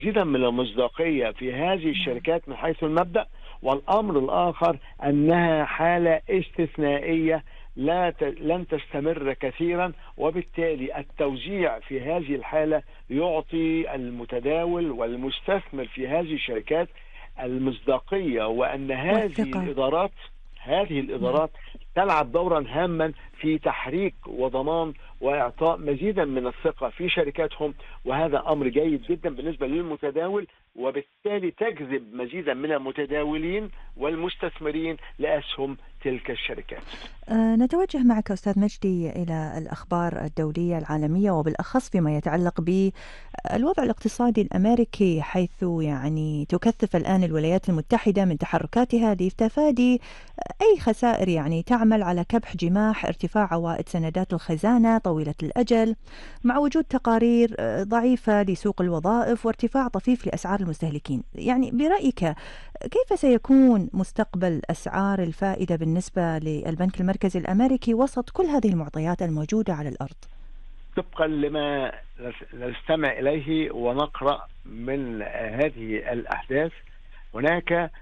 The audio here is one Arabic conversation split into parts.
مزيدا من المصداقية في هذه الشركات من حيث المبدأ. والأمر الآخر أنها حالة استثنائية لن تستمر كثيرا، وبالتالي التوزيع في هذه الحالة يعطي المتداول والمستثمر في هذه الشركات المصداقية، وأن والثقة. هذه نعم. الإدارات تلعب دورا هاما في تحريك وضمان وإعطاء مزيدا من الثقة في شركاتهم، وهذا أمر جيد جدا بالنسبة للمتداول، وبالتالي تجذب مزيدا من المتداولين والمستثمرين لأسهم تلك الشركات. نتوجه معك أستاذ مجدي إلى الأخبار الدولية العالمية، وبالأخص فيما يتعلق بالوضع الاقتصادي الأمريكي، حيث يعني تكثف الآن الولايات المتحدة من تحركاتها لتفادي أي خسائر، يعني تعمل على كبح جماح ارتفاع عوائد سندات الخزانة طويلة الأجل، مع وجود تقارير ضعيفة لسوق الوظائف وارتفاع طفيف لأسعار المستهلكين. يعني برأيك كيف سيكون مستقبل أسعار الفائدة بالنسبة للبنك المركزي الأمريكي وسط كل هذه المعطيات الموجودة على الأرض؟ طبقا لما نستمع إليه ونقرأ من هذه الأحداث، هناك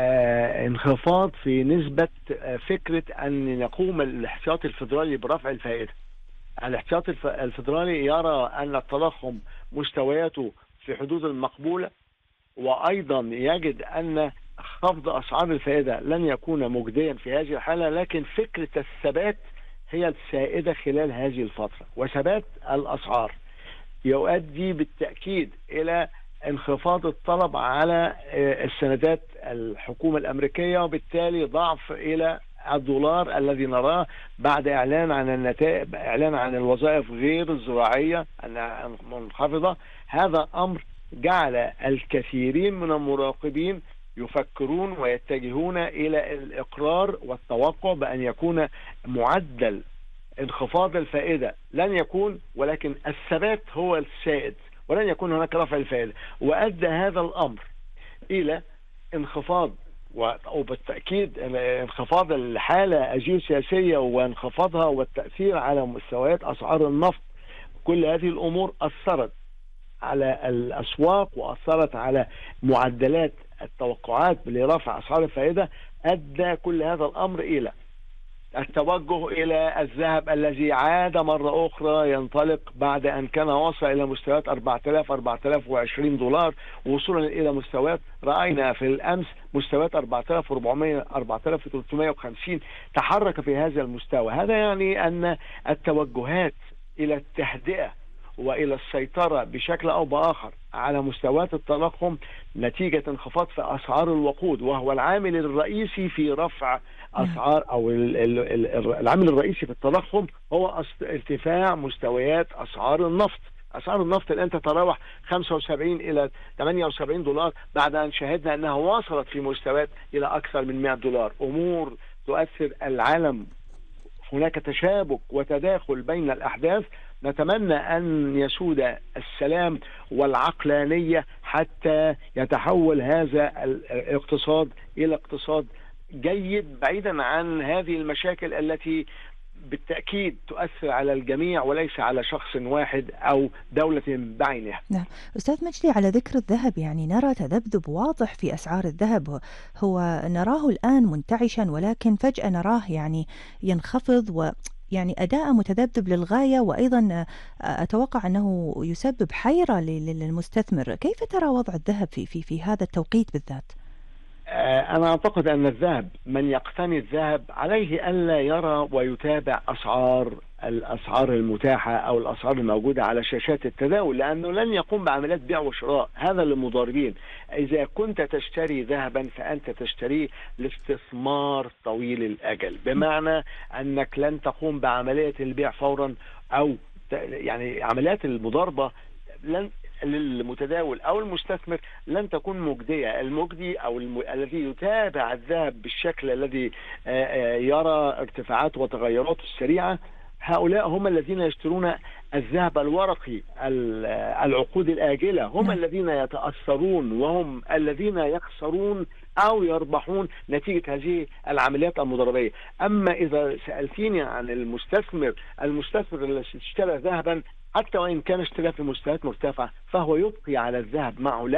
انخفاض في نسبة فكرة أن يقوم الاحتياطي الفيدرالي برفع الفائدة. الاحتياطي الفيدرالي يرى أن التضخم مستوياته في حدود المقبولة، وأيضا يجد أن خفض أسعار الفائدة لن يكون مجديا في هذه الحالة، لكن فكرة الثبات هي السائدة خلال هذه الفترة، وثبات الأسعار يؤدي بالتأكيد إلى انخفاض الطلب على السندات الحكومة الأمريكية، وبالتالي ضعف إلى الدولار الذي نراه بعد إعلان عن النتائج، إعلان عن الوظائف غير الزراعية أنها منخفضة. هذا أمر جعل الكثيرين من المراقبين يفكرون ويتجهون إلى الإقرار والتوقع بأن يكون معدل انخفاض الفائدة لن يكون، ولكن الثبات هو السائد، ولن يكون هناك رفع الفائدة. وأدى هذا الأمر إلى انخفاض، وبالتأكيد انخفاض الحالة الجيوسياسية وانخفاضها والتأثير على مستويات أسعار النفط. كل هذه الأمور أثرت على الأسواق وأثرت على معدلات التوقعات لرفع أسعار الفائدة. أدى كل هذا الأمر إلى التوجه إلى الذهب الذي عاد مرة أخرى ينطلق بعد أن كان وصل إلى مستويات 4020 دولار، وصولا إلى مستويات رأينا في الأمس مستويات 4400 4350 تحرك في هذا المستوى. هذا يعني أن التوجهات إلى التهدئة وإلى السيطرة بشكل أو بآخر على مستويات التضخم نتيجة انخفاض في أسعار الوقود، وهو العامل الرئيسي في رفع أسعار، أو العامل الرئيسي في التضخم هو ارتفاع مستويات أسعار النفط. أسعار النفط الآن تتراوح 75 إلى 78 دولار بعد أن شاهدنا أنها وصلت في مستويات إلى أكثر من 100 دولار. أمور تؤثر العالم، هناك تشابك وتداخل بين الأحداث. نتمنى أن يسود السلام والعقلانية حتى يتحول هذا الاقتصاد إلى اقتصاد جيد، بعيدا عن هذه المشاكل التي بالتأكيد تؤثر على الجميع وليس على شخص واحد أو دولة بعينها. نعم. أستاذ مجدي، على ذكر الذهب، يعني نرى تذبذب واضح في أسعار الذهب، هو نراه الآن منتعشا ولكن فجأة نراه يعني ينخفض، ويعني أداء متذبذب للغاية، وأيضا أتوقع أنه يسبب حيرة للمستثمر. كيف ترى وضع الذهب في هذا التوقيت بالذات؟ أنا أعتقد أن الذهب، من يقتني الذهب عليه ألا يرى ويتابع الأسعار المتاحة أو الأسعار الموجودة على شاشات التداول، لأنه لن يقوم بعمليات بيع وشراء، هذا للمضاربين. إذا كنت تشتري ذهبا فأنت تشتريه لاستثمار طويل الأجل، بمعنى أنك لن تقوم بعملية البيع فورا، أو يعني عمليات المضاربة للمتداول أو المستثمر لن تكون مجدية. المجدي أو الذي يتابع الذهب بالشكل الذي يرى ارتفاعات وتغيرات السريعة، هؤلاء هم الذين يشترون الذهب الورقي العقود الآجلة، هم الذين يتأثرون وهم الذين يخسرون أو يربحون نتيجة هذه العمليات المضاربية. أما إذا سألتيني عن المستثمر الذي اشترى ذهبا حتى وإن كان اشترى في مستويات مرتفعة فهو يبقي على الذهب معه،